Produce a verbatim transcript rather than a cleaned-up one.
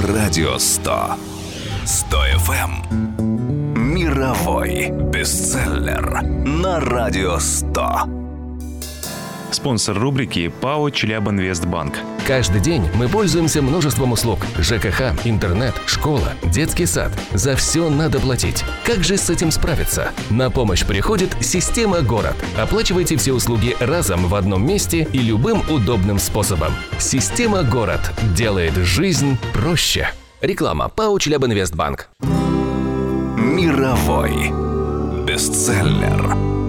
Радио сто. сто эф эм. Мировой бестселлер на Радио сто. Спонсор рубрики ПАО «Челябинвестбанк». Каждый день мы пользуемся множеством услуг. ЖКХ, интернет, школа, детский сад. За все надо платить. Как же с этим справиться? На помощь приходит система «Город». Оплачивайте все услуги разом в одном месте и любым удобным способом. Система «Город» делает жизнь проще. Реклама. ПАО «Челябинвестбанк». Мировой бестселлер.